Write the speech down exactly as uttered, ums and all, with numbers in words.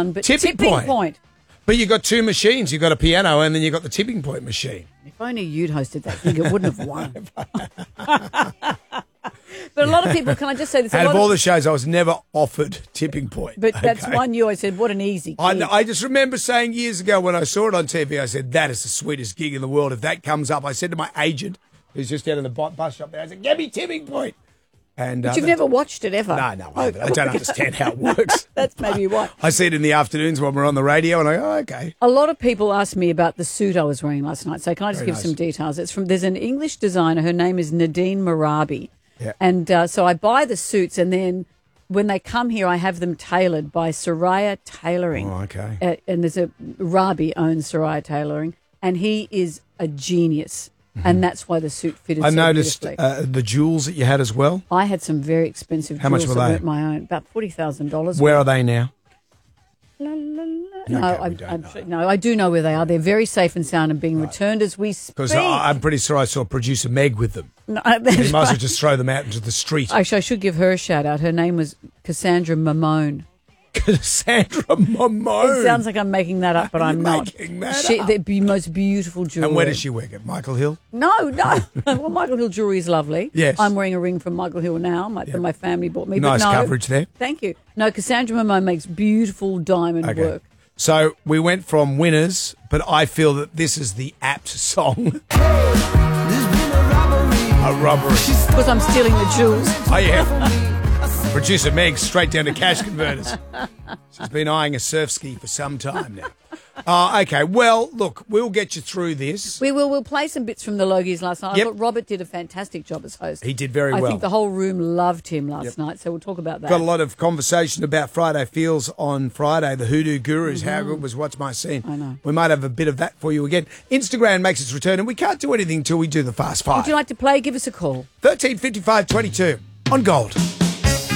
one, but Tipping tipping, point. point. But you've got two machines. You've got a piano and then you've got the tipping point machine. If only you'd hosted that thing, it wouldn't have won. But a lot of people, can I just say this? Out a of lot all of, the shows, I was never offered tipping point. but that's Okay. one you always said, what an easy I, gig. I just remember saying years ago when I saw it on T V, I said, that is the sweetest gig in the world. If that comes up, I said to my agent, who's just down in the bu- bus shop there, I said, get me tipping point. And, But uh, you've never watched it ever. No, no, I, haven't. I don't understand how it works. That's maybe why. I see it in the afternoons when we're on the radio, and I go, oh, okay. A lot of people asked me about the suit I was wearing last night, so can I just Very give nice. some details? It's from, there's an English designer, her name is Nadine Marabi. Yeah. And uh, so I buy the suits, and then when they come here, I have them tailored by Soraya Tailoring. Oh, okay. Uh, and there's a, Rabi owns Soraya Tailoring, and he is a genius. And that's why the suit fitted I so noticed beautifully. uh, the jewels that you had as well. I had some very expensive How much jewels were that they? weren't my own, about forty thousand dollars. Where are they now? La, la, la. Okay, No, we I, don't I'm know. sure, no, I do know where they are. They're very safe and sound and being returned as we speak. Because I'm pretty sure I saw producer Meg with them. No, You that's might as well right. just throw them out into the street. Actually, I should give her a shout out. Her name was Cassandra Mamone. Cassandra Mamone. It sounds like I'm making that up, but You're I'm not. making that she, up. The be- most beautiful jewelry. And where does she work at? Michael Hill? No, no. Well, Michael Hill jewelry is lovely. Yes. I'm wearing a ring from Michael Hill now my, that my family bought me. Nice but no, coverage there. Thank you. No, Cassandra Mamone makes beautiful diamond Okay. work. So we went from winners, but I feel that this is the apt song. A robbery. Because I'm stealing the jewels. Oh, yeah. Producer Meg, straight down to cash converters. She's been eyeing a surf ski for some time now. Uh, okay, well, look, we'll get you through this. We will. We'll play some bits from the Logies last night. Yep. I thought Robert did a fantastic job as host. He did very I well. think the whole room loved him last night, so we'll talk about that. Got a lot of conversation about Friday Feels on Friday, the Hoodoo Gurus. How good was What's My Scene? I know. We might have a bit of that for you again. Instagram makes its return, and we can't do anything until we do the Fast Five. Would you like to play? Give us a call. thirteen fifty-five twenty-two on Gold.